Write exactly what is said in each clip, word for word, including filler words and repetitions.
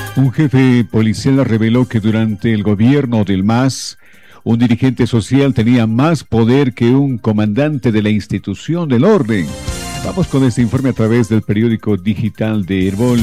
Un jefe policial reveló que durante el gobierno del M A S, un dirigente social tenía más poder que un comandante de la institución del orden. Vamos con este informe a través del periódico digital de Herbol.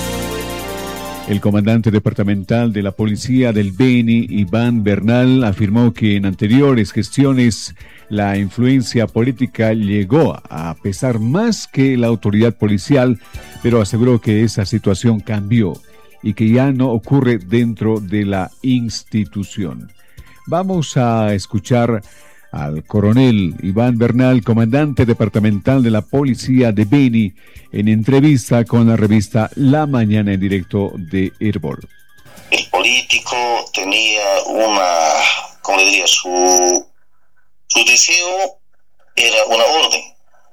El comandante departamental de la policía del Beni, Iván Bernal, afirmó que en anteriores gestiones la influencia política llegó a pesar más que la autoridad policial, pero aseguró que esa situación cambió y que ya no ocurre dentro de la institución. Vamos a escuchar al coronel Iván Bernal, comandante departamental de la policía de Beni, en entrevista con la revista La Mañana en directo de Herbol. El político tenía una, ¿cómo le diría? Su, su deseo era una orden,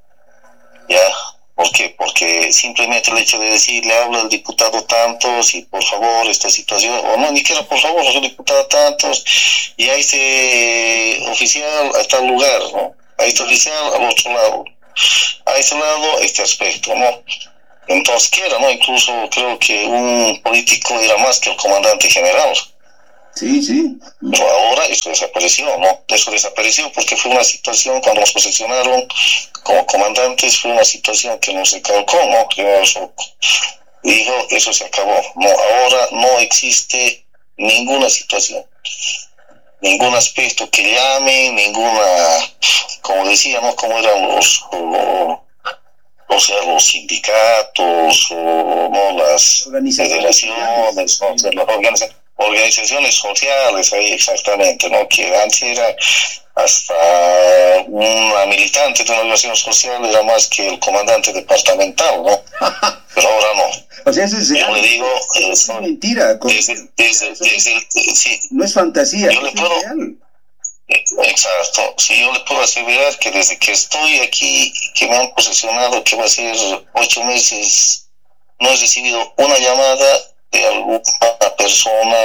¿ya? ¿Por qué? Porque simplemente el hecho de decirle, habla el diputado tantos y por favor esta situación, o no, ni siquiera por favor, el diputado tantos, y a este oficial a tal lugar, ¿no? A este oficial al otro lado, a este lado este aspecto, ¿no? Entonces, ¿qué era, no? Incluso creo que un político era más que el comandante general. Sí, sí. Pero ahora eso desapareció, ¿no? Eso desapareció porque fue una situación, cuando nos posesionaron como comandantes, fue una situación que nos recalcó, ¿no? Que nos dijo, eso se acabó. No, ahora no existe ninguna situación, ningún aspecto que llame, ninguna, como decía, ¿no? Como eran los, los o sea, los sindicatos, o no, las federaciones, ¿no? O sea, las organizaciones. organizaciones sociales ahí exactamente, ¿no? Que antes era hasta una militante de una organización social era más que el comandante departamental, ¿no? Pero ahora no. O sea, eso es, yo le digo, es, es una mentira. Desde, desde, desde, desde, sí. No es fantasía, yo es le puedo, real. Exacto, sí, yo le puedo asegurar que desde que estoy aquí, que me han posesionado, que va a ser ocho meses, no he recibido una llamada de alguna persona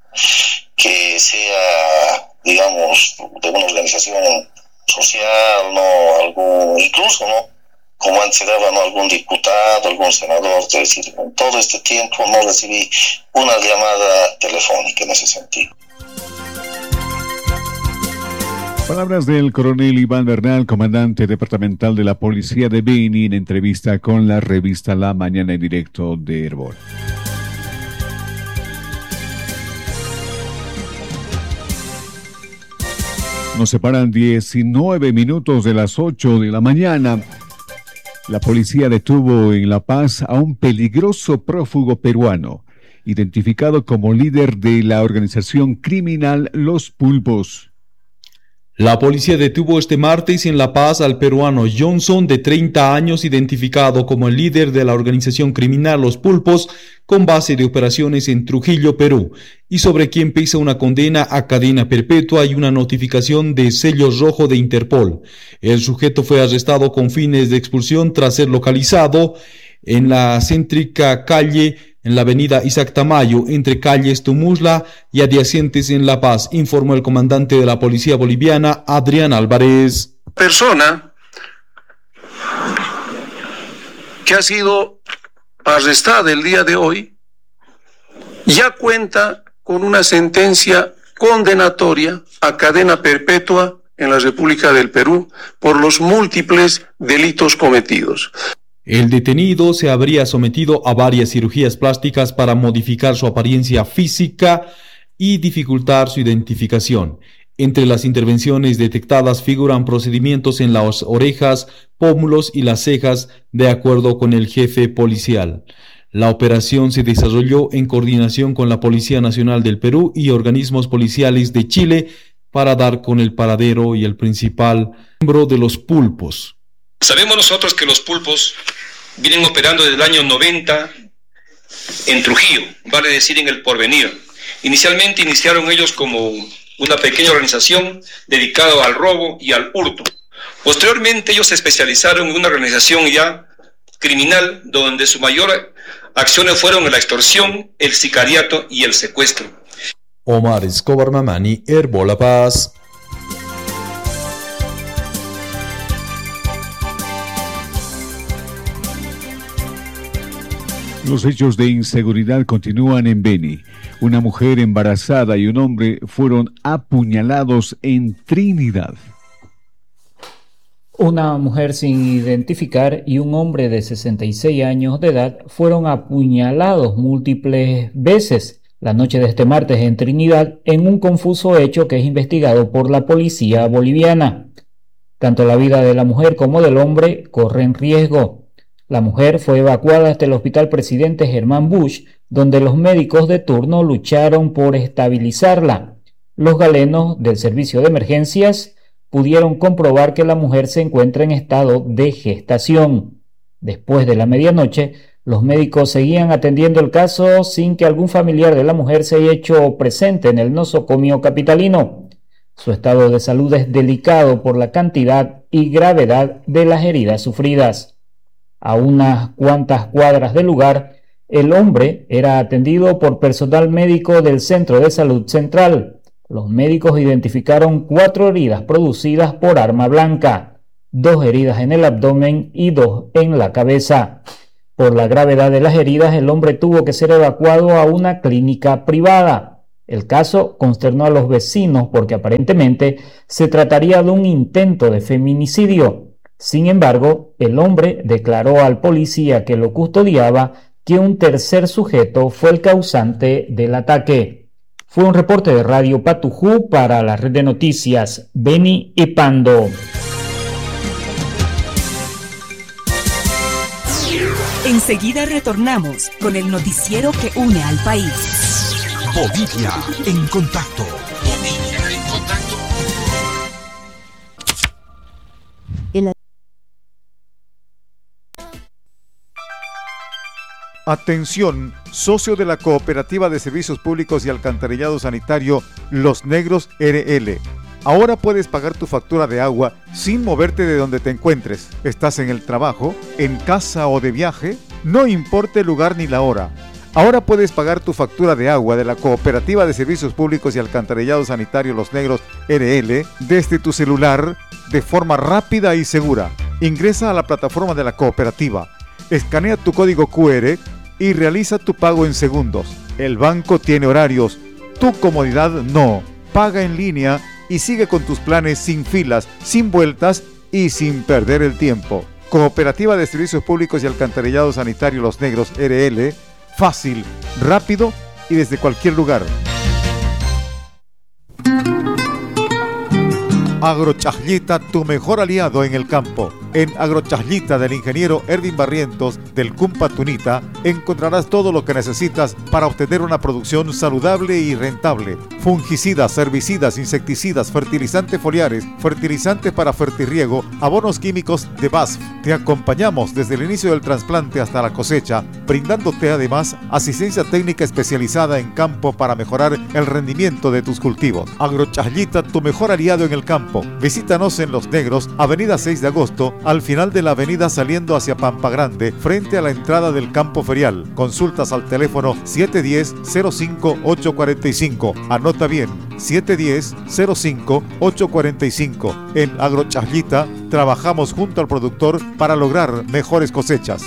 que sea, digamos, de una organización social, no, algún, incluso, ¿no? Como antes se daba, ¿no? Algún diputado, algún senador, es decir, en todo este tiempo no recibí una llamada telefónica en ese sentido. Palabras del coronel Iván Bernal, comandante departamental de la policía de Beni, en entrevista con la revista La Mañana en directo de Herbol. Nos separan diecinueve minutos de las ocho de la mañana. La policía detuvo en La Paz a un peligroso prófugo peruano, identificado como líder de la organización criminal Los Pulpos. La policía detuvo este martes en La Paz al peruano Johnson, de treinta años, identificado como el líder de la organización criminal Los Pulpos, con base de operaciones en Trujillo, Perú, y sobre quien pesa una condena a cadena perpetua y una notificación de sello rojo de Interpol. El sujeto fue arrestado con fines de expulsión tras ser localizado en la céntrica calle en la avenida Isaac Tamayo, entre calles Tumusla y adyacentes en La Paz, informó el comandante de la policía boliviana, Adrián Álvarez. Persona que ha sido arrestada el día de hoy ya cuenta con una sentencia condenatoria a cadena perpetua en la República del Perú por los múltiples delitos cometidos. El detenido se habría sometido a varias cirugías plásticas para modificar su apariencia física y dificultar su identificación. Entre las intervenciones detectadas figuran procedimientos en las orejas, pómulos y las cejas, de acuerdo con el jefe policial. La operación se desarrolló en coordinación con la Policía Nacional del Perú y organismos policiales de Chile para dar con el paradero y el principal miembro de los Pulpos. Sabemos nosotros que los Pulpos vienen operando desde el año noventa en Trujillo, vale decir en el Porvenir. Inicialmente iniciaron ellos como una pequeña organización dedicada al robo y al hurto. Posteriormente ellos se especializaron en una organización ya criminal donde su mayor acciones fueron la extorsión, el sicariato y el secuestro. Omar Escobar Mamani, Herbol La Paz. Los hechos de inseguridad continúan en Beni. Una mujer embarazada y un hombre fueron apuñalados en Trinidad. Una mujer sin identificar y un hombre de sesenta y seis años de edad fueron apuñalados múltiples veces la noche de este martes en Trinidad en un confuso hecho que es investigado por la policía boliviana. Tanto la vida de la mujer como del hombre corren riesgo. La mujer fue evacuada hasta el Hospital Presidente Germán Bush, donde los médicos de turno lucharon por estabilizarla. Los galenos del servicio de emergencias pudieron comprobar que la mujer se encuentra en estado de gestación. Después de la medianoche, los médicos seguían atendiendo el caso sin que algún familiar de la mujer se haya hecho presente en el nosocomio capitalino. Su estado de salud es delicado por la cantidad y gravedad de las heridas sufridas. A unas cuantas cuadras del lugar, el hombre era atendido por personal médico del Centro de Salud Central. Los médicos identificaron cuatro heridas producidas por arma blanca, dos heridas en el abdomen y dos en la cabeza. Por la gravedad de las heridas, el hombre tuvo que ser evacuado a una clínica privada. El caso consternó a los vecinos porque aparentemente se trataría de un intento de feminicidio. Sin embargo, el hombre declaró al policía que lo custodiaba que un tercer sujeto fue el causante del ataque. Fue un reporte de Radio Patujú para la red de noticias Beni y Pando. Enseguida retornamos con el noticiero que une al país. Bolivia en contacto. Bolivia en contacto. El... Atención, socio de la Cooperativa de Servicios Públicos y Alcantarillado Sanitario Los Negros R L. Ahora puedes pagar tu factura de agua sin moverte de donde te encuentres. ¿Estás en el trabajo, en casa o de viaje? No importa el lugar ni la hora. Ahora puedes pagar tu factura de agua de la Cooperativa de Servicios Públicos y Alcantarillado Sanitario Los Negros R L desde tu celular de forma rápida y segura. Ingresa a la plataforma de la cooperativa, escanea tu código cu erre y realiza tu pago en segundos. El banco tiene horarios, tu comodidad no. Paga en línea y sigue con tus planes sin filas, sin vueltas y sin perder el tiempo. Cooperativa de Servicios Públicos y Alcantarillado Sanitario Los Negros R L, fácil, rápido y desde cualquier lugar. Agrochaslita, tu mejor aliado en el campo. En Agrochaslita del ingeniero Ervin Barrientos del Cumpa Tunita encontrarás todo lo que necesitas para obtener una producción saludable y rentable. Fungicidas, herbicidas, insecticidas, fertilizantes foliares, fertilizantes para fertirriego, abonos químicos de B A S F. Te acompañamos desde el inicio del trasplante hasta la cosecha, brindándote además asistencia técnica especializada en campo para mejorar el rendimiento de tus cultivos. Agrochaslita, tu mejor aliado en el campo. Visítanos en Los Negros, avenida seis de agosto, al final de la avenida saliendo hacia Pampa Grande, frente a la entrada del campo ferial. Consultas al teléfono siete uno cero, cero cinco ocho cuatro cinco. Anota bien, siete uno cero, cero cinco ocho cuatro cinco. En Agrochaslita trabajamos junto al productor para lograr mejores cosechas.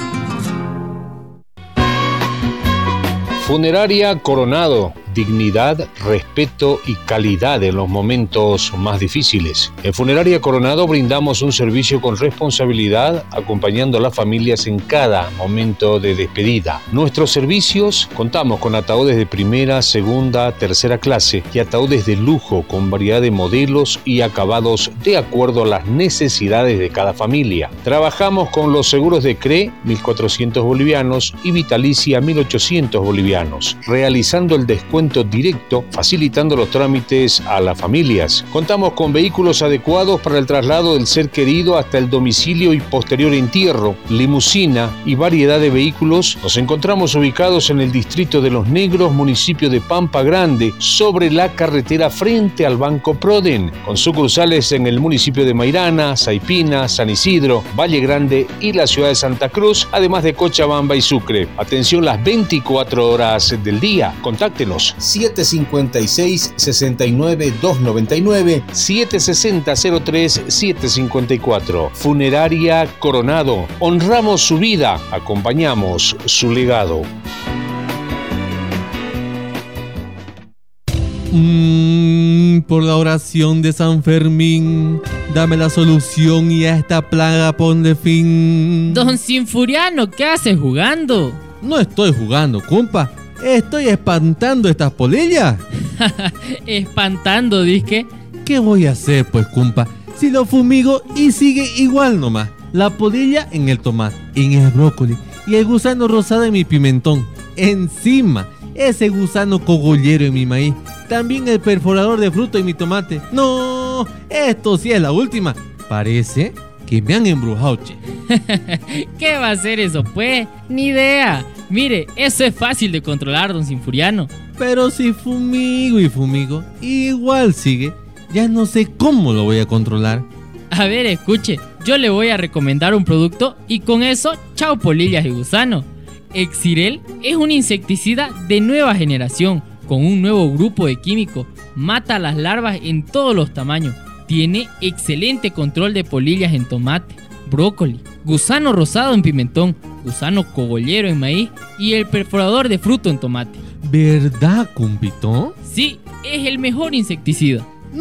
Funeraria Coronado. Dignidad, respeto y calidad en los momentos más difíciles. En Funeraria Coronado brindamos un servicio con responsabilidad, acompañando a las familias en cada momento de despedida. Nuestros servicios, contamos con ataúdes de primera, segunda, tercera clase y ataúdes de lujo con variedad de modelos y acabados de acuerdo a las necesidades de cada familia. Trabajamos con los seguros de C R E, mil cuatrocientos bolivianos, y Vitalicia, mil ochocientos bolivianos, realizando el descuento directo, facilitando los trámites a las familias. Contamos con vehículos adecuados para el traslado del ser querido hasta el domicilio y posterior entierro, limusina y variedad de vehículos. Nos encontramos ubicados en el distrito de Los Negros, municipio de Pampa Grande, sobre la carretera frente al Banco Proden, con sucursales en el municipio de Mairana, Saipina, San Isidro, Valle Grande y la ciudad de Santa Cruz, además de Cochabamba y Sucre. Atención las veinticuatro horas del día. Contáctenos Llámenos siete cinco seis, seis nueve dos nueve nueve, siete seis cero cero tres siete cinco cuatro. Funeraria Coronado. Honramos su vida, acompañamos su legado. Mm, por la oración de San Fermín, dame la solución y a esta plaga ponle fin. Don Sinfuriano, ¿qué haces jugando? No estoy jugando, compa. Estoy espantando estas polillas. Espantando, disque. ¿Qué voy a hacer, pues, compa? Si lo fumigo y sigue igual nomás. La polilla en el tomate, en el brócoli y el gusano rosado en mi pimentón. Encima, ese gusano cogollero en mi maíz. También el perforador de fruto en mi tomate. No, esto sí es la última. Parece que me han embrujado, che. ¿Qué va a hacer eso, pues? Ni idea. Mire, eso es fácil de controlar, don Sinfuriano. Pero si fumigo y fumigo, igual sigue. Ya no sé cómo lo voy a controlar. A ver, escuche, yo le voy a recomendar un producto y con eso, chao polillas y gusano. Exirel es un insecticida de nueva generación, con un nuevo grupo de químicos. Mata a las larvas en todos los tamaños. Tiene excelente control de polillas en tomate, brócoli, gusano rosado en pimentón, gusano cogollero en maíz y el perforador de fruto en tomate. ¿Verdad, compito? Sí, es el mejor insecticida.